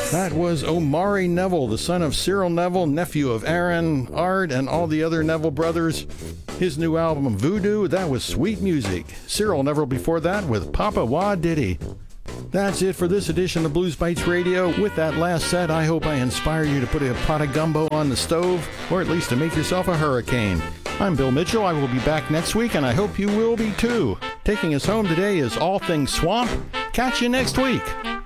That was Omari Neville, the son of Cyril Neville, nephew of Aaron, Art, and all the other Neville brothers. His new album, Voodoo, that was sweet music. Cyril Neville before that with Papa Wah Diddy. That's it for this edition of Blues Bites Radio. With that last set, I hope I inspire you to put a pot of gumbo on the stove, or at least to make yourself a hurricane. I'm Bill Mitchell. I will be back next week, and I hope you will be too. Taking us home today is All Things Swamp. Catch you next week.